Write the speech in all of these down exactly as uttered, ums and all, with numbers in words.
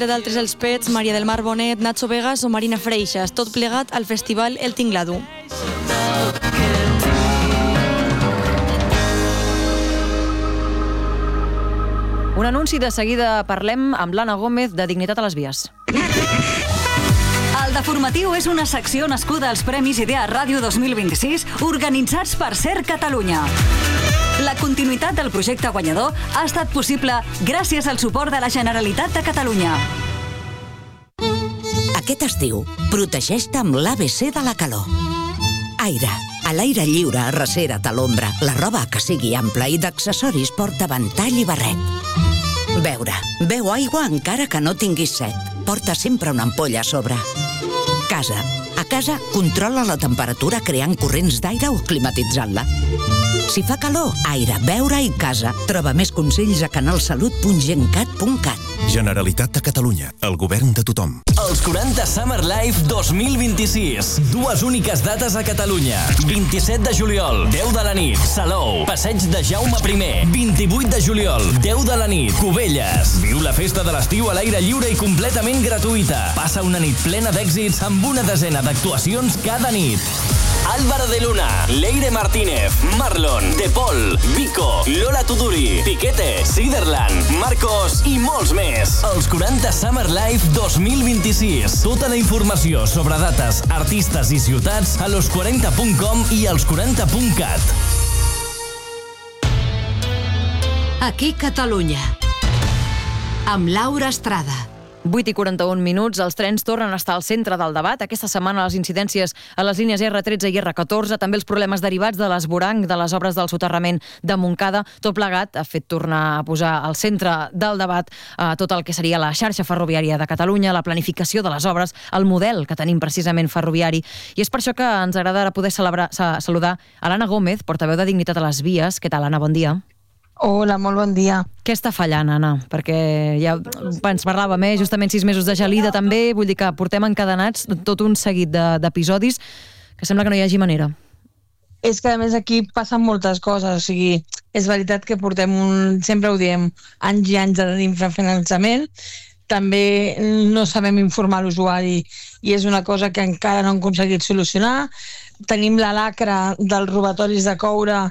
D'altres els Pets, Maria del Mar Bonet, Nacho Vegas o Marina Freixas, tot plegat al festival El Tingladu. Un anunci, de seguida parlem amb l'Anna Gómez de Dignitat a les Vies. El Deformatiu és una secció nascuda als Premis Idea Ràdio dos mil vint-i-sis organitzats per C E R Catalunya. La continuïtat del projecte guanyador ha estat possible gràcies al suport de la Generalitat de Catalunya. Aquest estiu, protegeix-te amb l'A B C de la calor. Aire. A l'aire lliure, arrecera't a l'ombra. La roba que sigui ampla i d'accessoris porta ventall i barret. Beure. Beu aigua encara que no tinguis set. Porta sempre una ampolla a sobre. Casa. A casa, controla la temperatura creant corrents d'aire o climatitzant-la. Si fa calor, aire, beure i casa. Troba més consells a canalsalut punt gencat punt cat. Generalitat de Catalunya, el govern de tothom. Els quaranta Summer Life dos mil vint-i-sis. Dues úniques dates a Catalunya. vint-i-set de juliol, deu de la nit, Salou. Passeig de Jaume primer. vint-i-vuit de juliol, deu de la nit, Cubelles. Viu la festa de l'estiu a l'aire lliure i completament gratuïta. Passa una nit plena d'èxits amb una desena d'actuacions cada nit. Álvaro de Luna, Leire Martínez, Marlon, De Paul, Vico, Lola Tuduri, Piquete, Siderland, Marcos i molts més. Els quaranta Summer Life dos mil vint-i-sis. Tota la informació sobre dates, artistes i ciutats a los quaranta punt com i als quaranta punt cat. Aquí Catalunya, amb Laura Estrada. vuit i quaranta-un minuts, els trens tornen a estar al centre del debat. Aquesta setmana les incidències a les línies erre tretze i erre catorze, també els problemes derivats de l'esvoranc de les obres del soterrament de Montcada, tot plegat ha fet tornar a posar al centre del debat eh, tot el que seria la xarxa ferroviària de Catalunya, la planificació de les obres, el model que tenim precisament ferroviari. I és per això que ens agrada ara poder celebrar, saludar a l'Anna Gómez, portaveu de Dignitat a les Vies. Què tal, Anna? Bon dia. Hola, molt bon dia. Què està fallant, Anna? Perquè ja ens parlàvem, eh? justament sis mesos de gelida també, vull dir que portem encadenats tot un seguit d'episodis que sembla que no hi hagi manera. És que a més aquí passen moltes coses, o sigui, és veritat que portem, un, sempre ho diem, anys i anys d'infrafinançament, també no sabem informar l'usuari i és una cosa que encara no hem aconseguit solucionar. Tenim la lacra dels robatoris de coure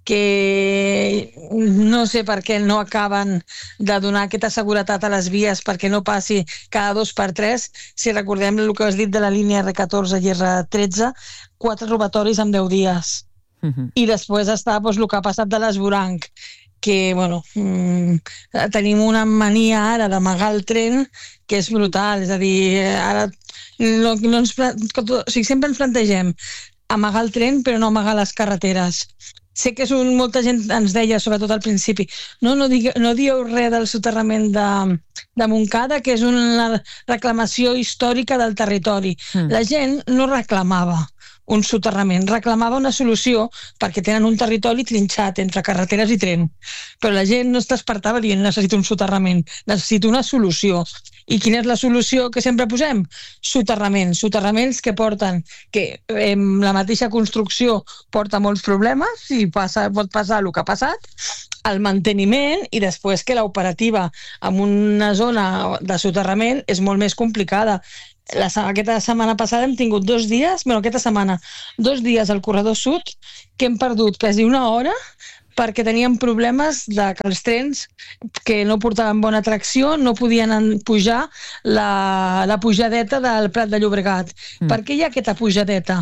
que no sé per què no acaben de donar aquesta seguretat a les vies perquè no passi cada dos per tres. Si recordem el que has dit de la línia erre catorze i erre tretze, quatre robatoris en deu dies. Uh-huh. I després està doncs, el que ha passat de l'esvoranc, que bueno, mmm, tenim una mania ara d'amagar el tren que és brutal, és a dir, ara no, no ens, o sigui, sempre ens plantegem amagar el tren però no amagar les carreteres. Sé que és un, molta gent ens deia, sobretot al principi, no, no, digue, no dieu res del soterrament de, de Montcada, que és una reclamació històrica del territori. Mm. La gent no reclamava un soterrament, reclamava una solució perquè tenen un territori trinxat entre carreteres i tren. Però la gent no es despertava dient necessito un soterrament, necessito una solució. I quina és la solució que sempre posem? Soterraments. Soterraments que porten, que eh, la mateixa construcció porta molts problemes i passa, pot passar el que ha passat, el manteniment i després que l'operativa en una zona de soterrament és molt més complicada. La, aquesta setmana passada hem tingut dos dies, bueno, aquesta setmana, dos dies al corredor sud que hem perdut quasi una hora perquè teníem problemes de que els trens que no portaven bona tracció no podien pujar la, la pujadeta del Prat de Llobregat. Mm. Per què hi ha aquesta pujadeta?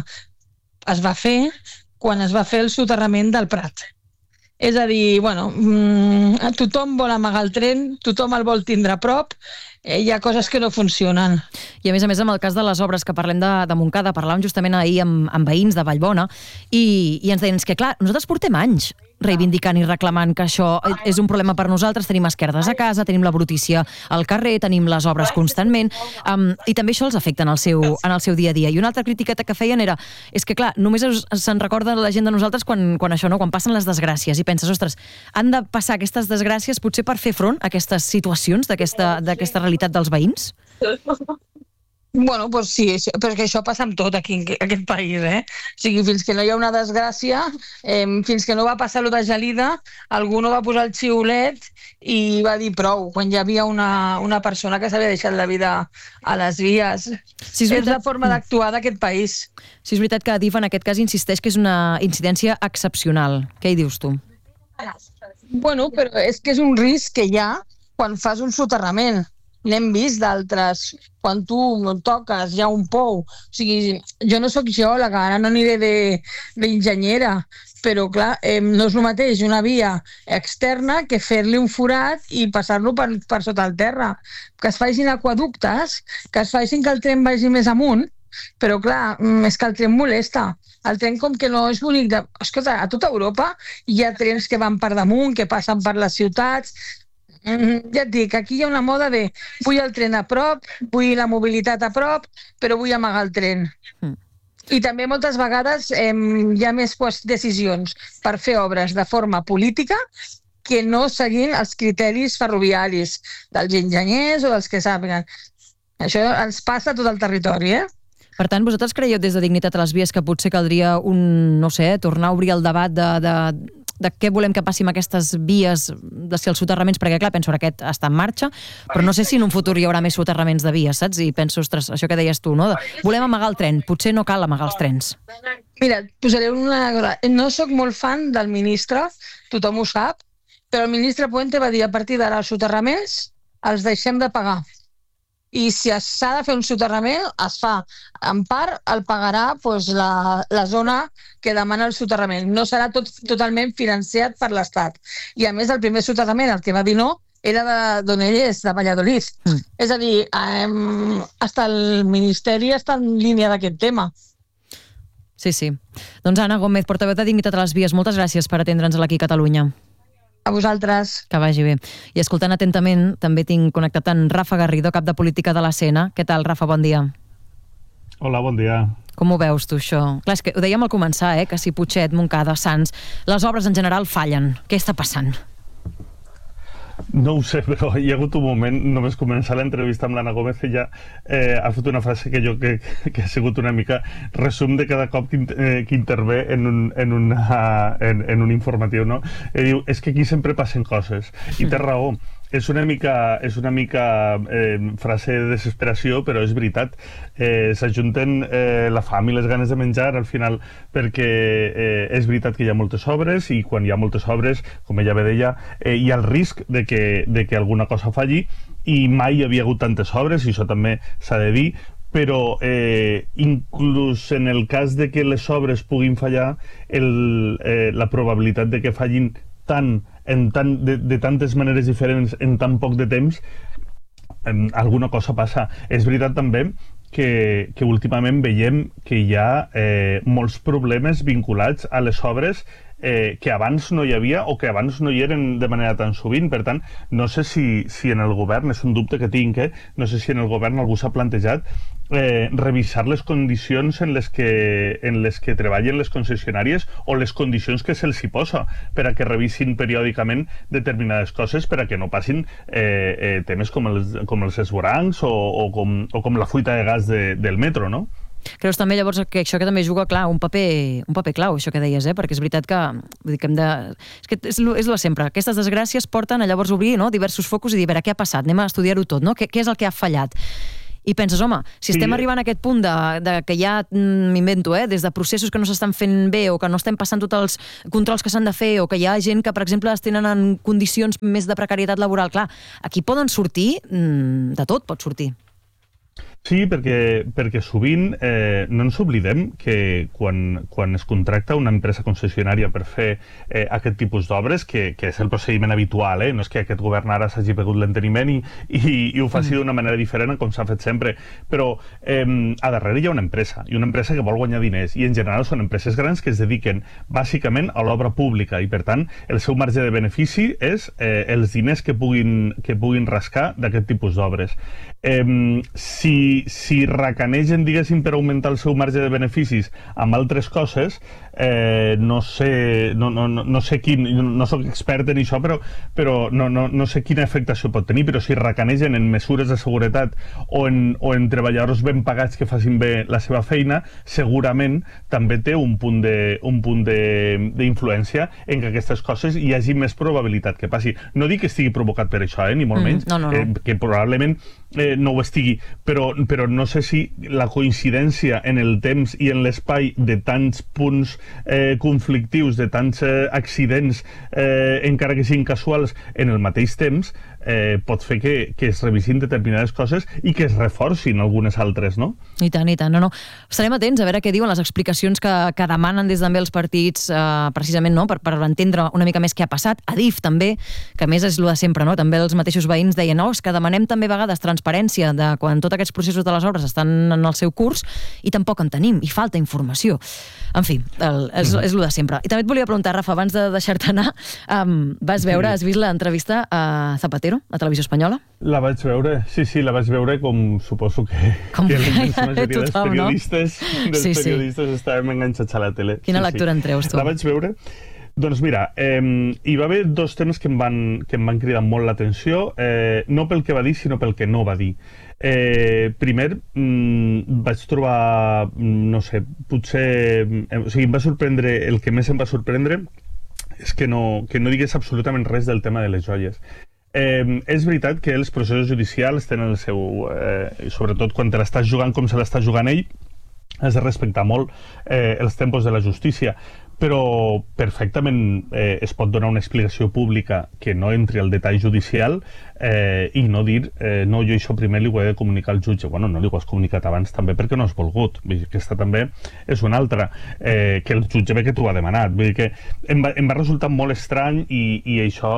Es va fer quan es va fer el soterrament del Prat. És a dir, bueno, mmm, tothom vol amagar el tren, tothom el vol tindre a prop, eh, hi ha coses que no funcionen. I a més a més, amb el cas de les obres que parlem de, de Montcada, parlàvem justament ahir amb, amb veïns de Vallbona i, i ens deien que, clar, nosaltres portem anys reivindicant i reclamant que això és un problema per nosaltres, tenim esquerdes a casa, tenim la brutícia al carrer, tenim les obres constantment, um, i també això els afecta en el, seu, en el seu dia a dia. I una altra crítica que feien era, és que clar, només se'n recorda la gent de nosaltres quan, quan això no, quan passen les desgràcies, i penses, ostres, han de passar aquestes desgràcies potser per fer front a aquestes situacions d'aquesta d'aquesta realitat dels veïns? Bueno, doncs sí, però és que això passa amb tot aquí en aquest país, eh? O sigui, fins que no hi ha una desgràcia, eh, fins que no va passar allò de Gelida, algú no va posar el xiulet i va dir prou, quan hi havia una, una persona que s'havia deixat la vida a les vies. Sí, és, és la forma d'actuar d'aquest país. Sí, és veritat que Adif en aquest cas insisteix que és una incidència excepcional. Què hi dius tu? Bueno, però és que és un risc que hi ha quan fas un soterrament. N'hem vist d'altres. Quan tu toques, hi ha un pou. O sigui, jo no sóc geòloga, ara no aniré d'enginyera, però clar, eh, no és el mateix una via externa que fer-li un forat i passar-lo per, per sota el terra. Que es facin aquaductes, que es facin que el tren vagi més amunt, però clar, és que el tren molesta. El tren com que no és bonic. De... Escolta, a tota Europa hi ha trens que van per damunt, que passen per les ciutats. Ja et dic, aquí hi ha una moda de vull el tren a prop, vull la mobilitat a prop, però vull amagar el tren. Mm. I també moltes vegades eh, hi ha més pues, decisions per fer obres de forma política que no seguint els criteris ferroviaris dels enginyers o dels que sàpiguen. Això ens passa a tot el territori, eh? Per tant, vosaltres creieu des de Dignitat a les Vies que potser caldria un, no sé, tornar a obrir el debat de, de, de què volem que passi amb aquestes vies, de si els soterraments, perquè clar, penso que aquest està en marxa, però no sé si en un futur hi haurà més soterraments de vies, saps? I penso, ostres, això que deies tu, no? De, volem amagar el tren, potser no cal amagar els trens. Mira, et posaré una cosa. No sóc molt fan del ministre, tothom ho sap, però el ministre Puente va dir a partir d'ara els soterraments els deixem de pagar. I si s'ha de fer un soterrament, es fa. En part, el pagarà doncs, la, la zona que demana el soterrament. No serà tot totalment financiat per l'Estat. I a més, el primer soterrament, el que va dir no, era d'on ell és, de Valladolid. Mm. És a dir, eh, hasta el Ministeri està en línia d'aquest tema. Sí, sí. Doncs Anna Gómez, portaveu de Dignitat a les Vies, moltes gràcies per atendre'ns aquí a Catalunya. A vosaltres. Que vagi bé. I escoltant atentament, també tinc connectat en Rafa Garrido, cap de política de l'A C N. Què tal, Rafa? Bon dia. Hola, bon dia. Com ho veus, tu, això? Clar, és que ho dèiem al començar, eh, que si Putxet, Montcada, Sants, les obres en general fallen. Què està passant? No ho sé, però hi ha hagut un moment, només començar l'entrevista amb l'Anna Gómez, ella eh, ha fet una frase que jo crec que, que ha sigut una mica resum de cada cop que, eh, que intervé en un, en, una, en, en un informatiu, no? I diu, és que aquí sempre passen coses, i té raó. És una mica, és una mica eh, frase de desesperació, però és veritat. Eh, S'ajunten eh, la fam i les ganes de menjar al final, perquè eh, és veritat que hi ha moltes obres i quan hi ha moltes obres, com ella bé deia, eh, hi ha el risc de que, de que alguna cosa falli, i mai hi havia hagut tantes obres, i això també s'ha de dir, però eh, inclús en el cas de que les obres puguin fallar, el, eh, la probabilitat de que fallin tant en tant, de, de tantes maneres diferents en tan poc de temps, eh, alguna cosa passa. És veritat també que, que últimament veiem que hi ha eh, molts problemes vinculats a les obres eh, que abans no hi havia o que abans no hi eren de manera tan sovint. Per tant, no sé si, si en el govern, és un dubte que tinc, eh? no sé si en el govern algú s'ha plantejat eh, revisar les condicions en les, que, en les que treballen les concessionàries o les condicions que se'ls hi posa per a que revisin periòdicament determinades coses, per a que no passin eh, eh, temes com els, com els esvorancs o, o, com, o com la fuita de gas de, del metro, no? Creus també llavors que això que també juga, clar, un paper, un paper clau, això que deies, eh? Perquè és veritat que, vull dir que hem de... És que és el de sempre. Aquestes desgràcies porten a llavors obrir, no?, diversos focus i dir, a veure, què ha passat? Anem a estudiar-ho tot, no? Què, què és el que ha fallat? I penses, home, si estem sí. arribant a aquest punt de, de que hi ha, m'invento, eh, des de processos que no s'estan fent bé o que no estem passant tots els controls que s'han de fer o que hi ha gent que, per exemple, es tenen en condicions més de precarietat laboral, clar, aquí poden sortir, de tot pot sortir. Sí, perquè, perquè sovint eh, no ens oblidem que quan, quan es contracta una empresa concessionària per fer eh, aquest tipus d'obres, que, que és el procediment habitual, eh? No és que aquest govern ara s'hagi begut l'enteniment i, i, i ho faci mm. d'una manera diferent com s'ha fet sempre, però eh, a darrere hi ha una empresa, i una empresa que vol guanyar diners, i en general són empreses grans que es dediquen bàsicament a l'obra pública, i per tant el seu marge de benefici és eh, els diners que puguin, que puguin rascar d'aquest tipus d'obres. eh, si, si racanegen, diguéssim, per augmentar el seu marge de beneficis amb altres coses, eh, no sé no, no, no sé quin, no soc expert en això, però, però no, no, no sé quina afectació pot tenir, però si racanegen en mesures de seguretat o en, o en treballadors ben pagats que facin bé la seva feina, segurament també té un punt de, un punt d'influència en que aquestes coses hi hagi més probabilitat que passi. No dic que estigui provocat per això, eh, ni molt menys, mm, no, no, no. Eh, que probablement eh, no ho estigui, però, però no sé si la coincidència en el temps i en l'espai de tants punts eh, conflictius, de tants eh, accidents, eh, encara que siguin casuals, en el mateix temps, eh, pot fer que, que es revisin determinades coses i que es reforcin algunes altres, no? I tant, i tant. No, no. Estarem atents a veure què diuen les explicacions que, que demanen des també els partits, eh, precisament, no? per, per entendre una mica més què ha passat. Adif, també, que a més és el de sempre, no? També els mateixos veïns deien, no, és que demanem també a vegades transparència de quan tots aquests processos de les obres estan en el seu curs i tampoc en tenim, i falta informació. En fi, el, és, és el de sempre. I també et volia preguntar, Rafa, abans de deixar-te anar, um, vas veure, has vist l'entrevista a Zapatero, a Televisió Espanyola? La vaig veure, sí, sí, la vaig veure com suposo que, com que la immensa majoria tothom, dels periodistes, no? dels sí, periodistes sí. estàvem enganxats a la tele. Quina sí, lectura sí. en treus, tu? La vaig veure. Doncs mira, eh, hi va haver dos temes que em van, que em van cridar molt l'atenció, eh, no pel que va dir, sinó pel que no va dir. Eh, primer, mm, vaig trobar, no sé, potser... Eh, o sigui, em va sorprendre, el que més em va sorprendre és que no, que no digués absolutament res del tema de les joies. Eh, és veritat que els processos judicials tenen el seu... Eh, sobretot quan te l'estàs jugant com se l'està jugant ell, has de respectar molt eh, els tempos de la justícia, però perfectament eh, es pot donar una explicació pública que no entri al detall judicial eh, i no dir, eh, no, jo això primer li ho he de comunicar al jutge. Bueno, no li ho has comunicat abans també perquè no has volgut. Vull dir, aquesta també és una altra, eh, que el jutge ve que t'ho ha demanat. Vull dir que em va, em va resultar molt estrany i, i això...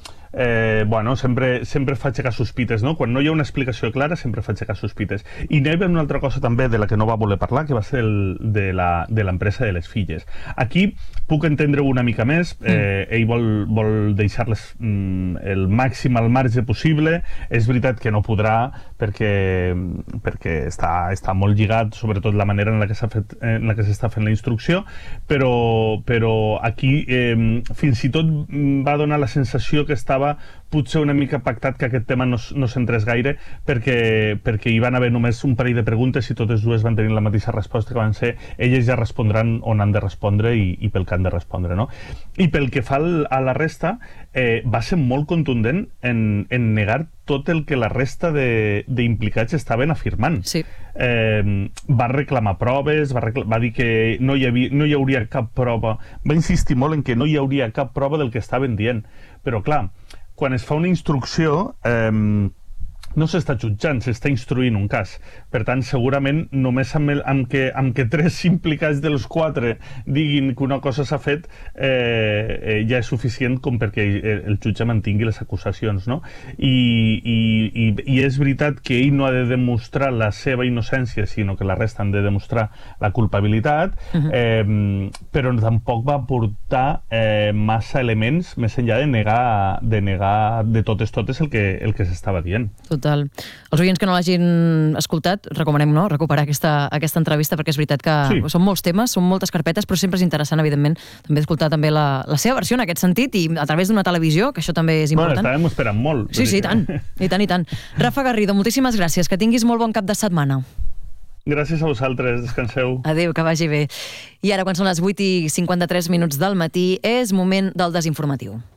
Eh, bueno, sempre, sempre fa aixecar sospites, no? Quan no hi ha una explicació clara sempre fa aixecar sospites. I n'hi havia una altra cosa també de la que no va voler parlar, que va ser el, de l'empresa de, de les filles. Aquí puc entendre una mica més, eh, ell vol, vol deixar-les mm, el màxim al marge possible. És veritat que no podrà perquè, perquè està, està molt lligat, sobretot la manera en la que s'ha fet, en la que s'està fent la instrucció, però, però aquí eh, fins i tot va donar la sensació que estava potser una mica pactat que aquest tema no, no s'entrés gaire perquè, perquè hi van haver només un parell de preguntes i totes dues van tenir la mateixa resposta, que van ser elles ja respondran on han de respondre i, i pel que han de respondre, no? I pel que fa al, a la resta, eh, va ser molt contundent en, en negar tot el que la resta d'implicats estaven afirmant. Sí. Eh, va reclamar proves, va, recla va dir que no hi, havia, no hi hauria cap prova, va insistir molt en que no hi hauria cap prova del que estaven dient. Però clar, quan es fa una instrucció eh, no s'està jutjant, s'està instruint un cas. Per tant, segurament només amb, el, amb, que, amb que tres implicats dels quatre diguin que una cosa s'ha fet eh, eh, ja és suficient com perquè el jutge mantingui les acusacions, no? I, i, i, i és veritat que ell no ha de demostrar la seva innocència, sinó que la resta han de demostrar la culpabilitat, uh-huh. eh, però tampoc va aportar eh, massa elements més enllà de negar de, negar de totes totes el que, el que s'estava dient. Total. Els oients que no l'hagin escoltat, recomanem, no?, recuperar aquesta, aquesta entrevista, perquè és veritat que sí. Són molts temes, són moltes carpetes, però sempre és interessant, evidentment, també escoltar també la, la seva versió en aquest sentit i a través d'una televisió, que això també és important. Bueno, estàvem esperant molt. Sí, sí, i tant, i tant, i tant. Rafa Garrido, moltíssimes gràcies, que tinguis molt bon cap de setmana. Gràcies a vosaltres, descanseu. Adéu, que vagi bé. I ara, quan són les vuit i cinquanta-tres minuts del matí, és moment del desinformatiu.